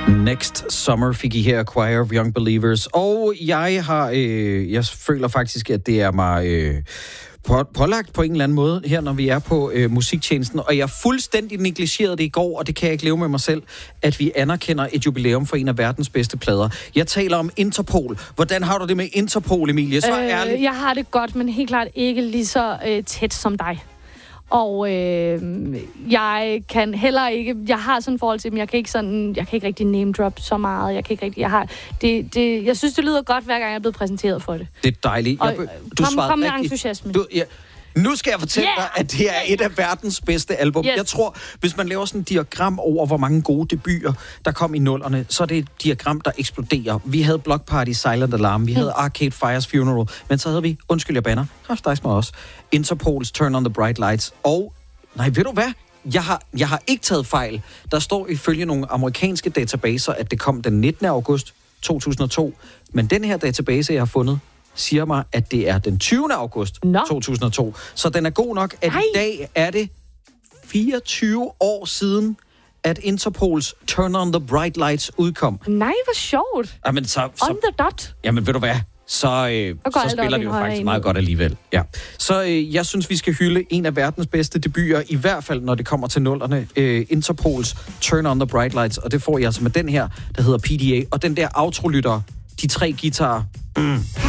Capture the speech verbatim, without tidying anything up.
Next Summer fik I her, Choir of Young Believers. Og jeg har, øh, jeg føler faktisk, at det er mig øh, på, pålagt på en eller anden måde her, når vi er på øh, musiktjenesten. Og jeg fuldstændig negligerede det i går, og det kan jeg ikke leve med mig selv, at vi anerkender et jubilæum for en af verdens bedste plader. Jeg taler om Interpol. Hvordan har du det med Interpol, Emilie? Svar øh, ærligt. Jeg har det godt, men helt klart ikke lige så øh, tæt som dig. Og øh, jeg kan heller ikke, jeg har sådan et forhold til dem, jeg kan ikke sådan, jeg kan ikke rigtig name drop så meget, jeg kan ikke rigtig, jeg har, det, det, jeg synes, det lyder godt, hver gang jeg er blevet præsenteret for det. Det er dejligt. Jeg, og, du kom, svarede kom med rigtigt. entusiasme. Du, ja. Nu skal jeg fortælle yeah! dig, at det er et af verdens bedste album. Yes. Jeg tror, hvis man laver sådan et diagram over, hvor mange gode debuter, der kom i nullerne, så er det et diagram, der eksploderer. Vi havde Block Party, Silent Alarm, vi mm. havde Arcade Fire's Funeral, men så havde vi, undskyld jeg banner, Rafstejs mig også, Interpols Turn on the Bright Lights, og, nej, ved du hvad? Jeg har, jeg har ikke taget fejl. Der står ifølge nogle amerikanske databaser, at det kom den nittende august to tusind og to, men den her database, jeg har fundet, siger mig, at det er den tyvende august no. to tusind og to. Så den er god nok, at Ej. i dag er det fireogtyve år siden, at Interpols Turn on the Bright Lights udkom. Nej, hvor sjovt. Jamen, så, så, on the dot. Jamen, ved du hvad? Så, øh, så spiller det jo faktisk meget godt alligevel. Ja. Så øh, jeg synes, vi skal hylde en af verdens bedste debuter, i hvert fald når det kommer til nullerne, øh, Interpols Turn on the Bright Lights, og det får jeg altså med den her, der hedder P D A, og den der outro-lytter, de tre guitarer. Mm.